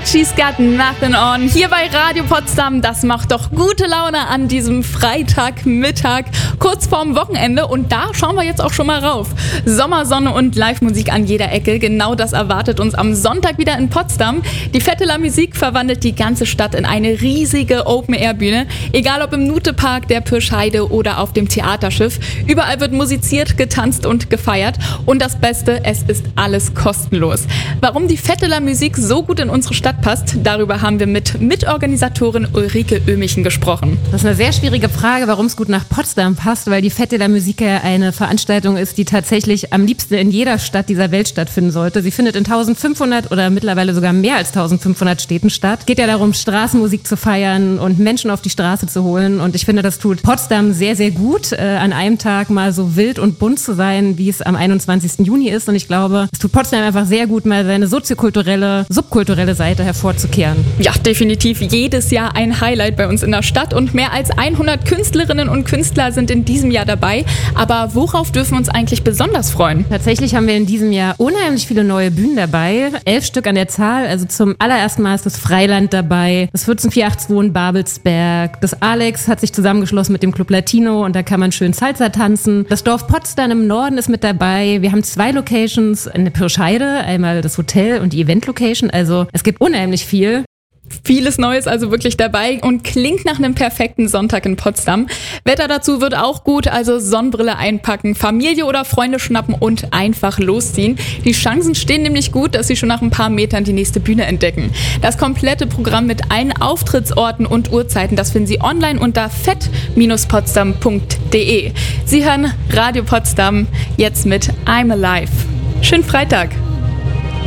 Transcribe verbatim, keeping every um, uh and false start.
She's Got Nothing On hier bei Radio Potsdam. Das macht doch gute Laune an diesem Freitagmittag, kurz vorm Wochenende. Und da schauen wir jetzt auch schon mal rauf. Sommersonne und Live-Musik an jeder Ecke. Genau das erwartet uns am Sonntag wieder in Potsdam. Die Fete La Musique verwandelt die ganze Stadt in eine riesige Open-Air-Bühne. Egal ob im Nutepark, der Pirschheide oder auf dem Theaterschiff. Überall wird musiziert, getanzt und gefeiert. Und das Beste, es ist alles kostenlos. Warum die Fete La Musique so gut in unsere Stadt passt, darüber haben wir mit Mitorganisatorin Ulrike Ömichen gesprochen. Das ist eine sehr schwierige Frage, warum es gut nach Potsdam passt, weil die Fete La Musique ja eine Veranstaltung ist, die tatsächlich am liebsten in jeder Stadt dieser Welt stattfinden sollte. Sie findet in eintausendfünfhundert oder mittlerweile sogar mehr als eintausendfünfhundert Städten statt. Es geht ja darum, Straßenmusik zu feiern und Menschen auf die Straße zu holen. Und ich finde, das tut Potsdam sehr, sehr gut, äh, an einem Tag mal so wild und bunt zu sein, wie es am einundzwanzigsten Juni ist. Und ich glaube, es tut Potsdam einfach sehr gut, mal seine soziokulturelle, subkulturelle Seite hervorzukehren. Ja, definitiv jedes Jahr ein Highlight bei uns in der Stadt und mehr als hundert Künstlerinnen und Künstler sind in diesem Jahr dabei. Aber worauf dürfen wir uns eigentlich besonders freuen? Tatsächlich haben wir in diesem Jahr unheimlich viele neue Bühnen dabei. Elf Stück an der Zahl. Also zum allerersten Mal ist das Freiland dabei, das vierzehn vier acht zwei in Babelsberg. Das Alex hat sich zusammengeschlossen mit dem Club Latino und da kann man schön Salsa tanzen. Das Dorf Potsdam im Norden ist mit dabei. Wir haben zwei Locations in der Pirschheide, einmal das Hotel und die Event-Location. Also es gibt unheimlich viel. Vieles Neues also wirklich dabei und klingt nach einem perfekten Sonntag in Potsdam. Wetter dazu wird auch gut, also Sonnenbrille einpacken, Familie oder Freunde schnappen und einfach losziehen. Die Chancen stehen nämlich gut, dass Sie schon nach ein paar Metern die nächste Bühne entdecken. Das komplette Programm mit allen Auftrittsorten und Uhrzeiten, das finden Sie online unter fett Bindestrich potsdam Punkt de. Sie hören Radio Potsdam jetzt mit I'm Alive. Schönen Freitag!